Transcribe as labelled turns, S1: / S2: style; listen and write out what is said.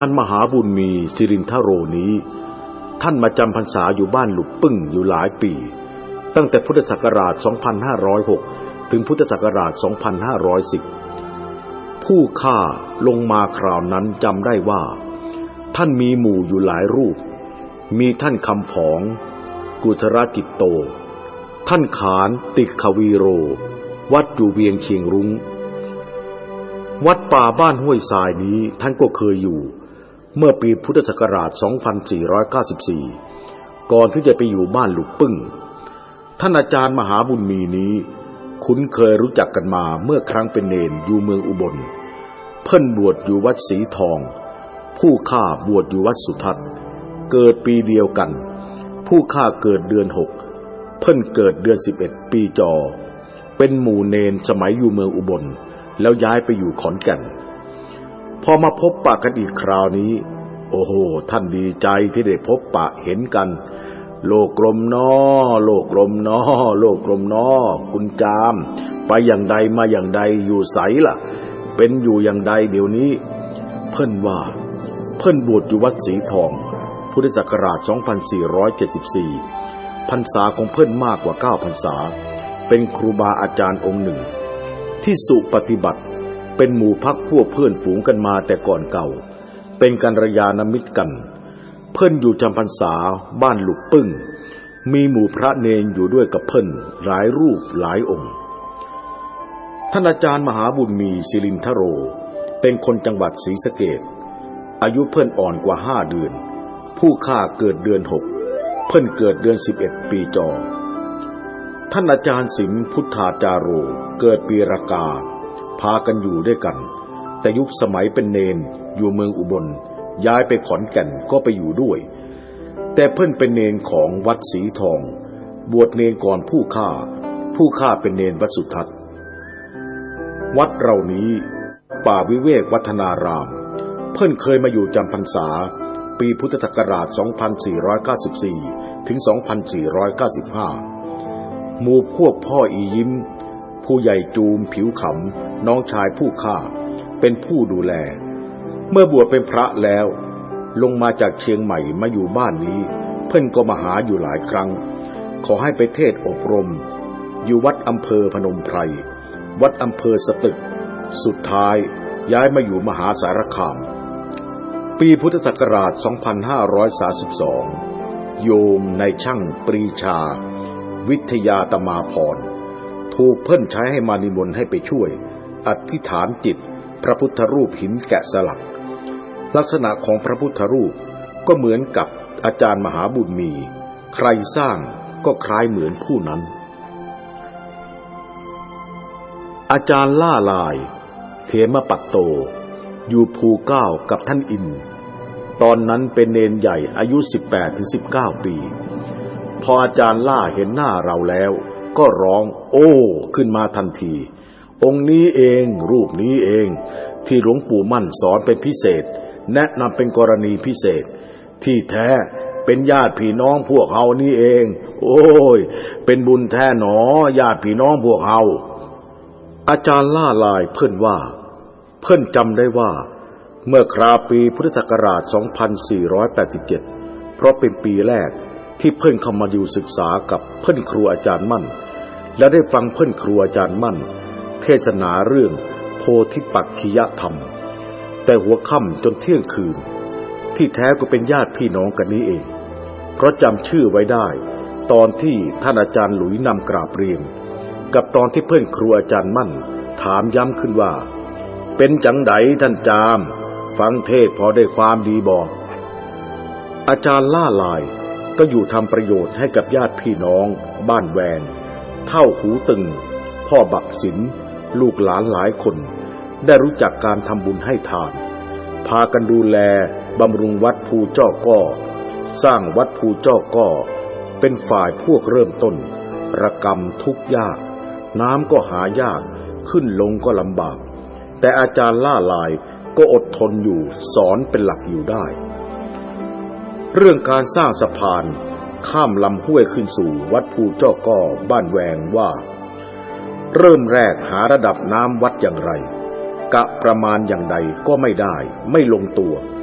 S1: ท่านมหาบุญมีสิรินทโรนี้ท่านมาจำพรรษาอยู่บ้านหลุบปึ้งอยู่หลายปีตั้งแต่พุทธศักราช 2506 ถึงพุทธศักราช 2510 ผู้ฆ่าลงมาคราวนั้นจำได้ว่าท่านมีหมู่อยู่หลายรูปมีท่านคำผองกุชรกิตโตท่านขานติขวีโรวัดอยู่เวียงเชียงรุ้งวัดป่าบ้านห้วยทรายนี้ท่านก็เคยอยู่เมื่อปีพุทธศักราช 2494 ก่อนที่จะไปอยู่บ้านหลุบปึ้งท่านอาจารย์มหาบุญมีนี้คุ้นเคยรู้จักกันมาเมื่อครั้งเป็นเณรอยู่เมืองอุบลเพิ่นบวชอยู่วัดสีทองผู้ฆ่าบวชอยู่วัดสุทัศน์เกิดปีเดียวกันผู้ฆ่าเกิดเดือน6เพิ่นเกิดเดือน11ปีจอเป็นหมู่เณรสมัยอยู่เมืองอุบลแล้วย้ายไปอยู่ขอนแก่นพอมาพบปะกันอีกคราวนี้โอ้โหท่านดีใจที่ได้พบปะเห็นกันโลกกลมน้อโลกกลมน้อโลกกลมน้อคุณจามไปอย่างใดมาอย่างใดอยู่ไสล่ะเป็นอยู่อย่างใดเดี๋ยวนี้เพิ่นว่าเพิ่นบวชอยู่วัดสีทองพุทธศักราช 2474 พรรษาของเพิ่นมากกว่า9พรรษาเป็นครูบาอาจารย์องค์หนึ่งที่สุปฏิบัติเป็นหมู่พักพวกเพื่อนฝูงกันมาแต่ก่อนเก่าเป็นกัลยาณมิตรกันเพิ่นอยู่จำพรรษาบ้านหลุบปึ้งมีหมู่พระเนรอยู่ด้วยกับเพิ่นหลายรูปหลายองค์ท่านอาจารย์มหาบุญมีสิรินทโรเป็นคนจังหวัดศรีสะเกษอายุเพิ่นอ่อนกว่า5 เดือนผู้ฆ่าเกิดเดือน6เพิ่นเกิดเดือน11ปีจอท่านอาจารย์สิมพุทธาจาโรเกิดปีรากาพากันอยู่ด้วยกันแต่ยุคสมัยเป็นเณรอยู่เมืองอุบลย้ายไปขอนแก่นก็ไปอยู่ด้วยแต่เพิ่นเป็นเณรของวัดสีทองบวชเณรก่อนผู้ฆ่าเป็นเณรวัดสุทัศน์วัดเรานี้ป่าวิเวกวัฒนารามเพิ่นเคยมาอยู่จำพรรษาปีพุทธศักราช 2494 ถึง 2495 หมู่พวกพ่ออียิ้มผู้ใหญ่จูมผิวขำน้องชายผู้ฆ่าเป็นผู้ดูแลเมื่อบวชเป็นพระแล้วลงมาจากเชียงใหม่มาอยู่บ้านนี้เพิ่นก็มาหาอยู่หลายครั้งขอให้ไปเทศอบรมอยู่วัดอำเภอพนมไพรวัดอำเภอสตึกสุดท้ายย้ายมาอยู่มหาสารคามปีพุทธศักราช 2532 โยมในช่างปรีชาวิทยาตมาพรถูกเพิ่นใช้ให้มานิมนต์ให้ไปช่วยอธิษฐานจิตพระพุทธรูปหินแกะสลักลักษณะของพระพุทธรูปก็เหมือนกับอาจารย์มหาบุญมีใครสร้างก็คล้ายเหมือนผู้นั้นอาจารย์ล่าลายเขมปัตโตอยู่ภูเก้ากับท่านอินตอนนั้นเป็นเณรใหญ่อายุ 18-19 ปีพออาจารย์ล่าเห็นหน้าเราแล้วก็ร้องโอ้ขึ้นมาทันทีองค์นี้เองรูปนี้เองที่หลวงปู่มั่นสอนเป็นพิเศษแนะนำเป็นกรณีพิเศษที่แท้เป็นญาติพี่น้องพวกเฮานี่เองโอ้ยเป็นบุญแท้หนอญาติพี่น้องพวกเฮาอาจารย์ล่าลายเพิ่นว่าเพิ่นจำได้ว่าเมื่อคราปีพุทธศักราช 2487 เพราะเป็นปีแรกที่เพิ่นเข้ามาอยู่ศึกษากับเพิ่นครูอาจารย์มั่นและได้ฟังเพิ่นครูอาจารย์มั่นเทศนาเรื่องโพธิปักขิยธรรมแต่หัวค่ำจนเที่ยงคืนที่แท้ก็เป็นญาติพี่น้องกันนี้เองเพราะจำชื่อไว้ได้ตอนที่ท่านอาจารย์หลุยนำกราบเรียนกับตอนที่เพิ่นครูอาจารย์มั่นถามย้ำขึ้นว่าเป็นจังไดท่านจามฟังเทศพอได้ความดีบ่อาจารย์ล่าลายก็อยู่ทำประโยชน์ให้กับญาติพี่น้องบ้านแวงเท่าหูตึงพ่อบักศิลลูกหลานหลายคนได้รู้จักการทำบุญให้ทานพากันดูแลบำรุงวัดภูจ้อก้อสร้างวัดภูจ้อก้อเป็นฝ่ายพวกเริ่มต้นระกำทุกข์ยากน้ำก็หายากขึ้นลงก็ลำบากแต่อาจารย์ล่าลายก็อดทนอยู่สอนเป็นหลักอยู่ได้เรื่องการสร้างสะพานข้ามลำห้วยขึ้นสู่วัดภูจ้อก้อบ้านแวงว่าเริ่มแรกหาระดับน้ำวัดอย่างไรกะประมาณอย่างใดก็ไม่ได้ไม่ลงตัว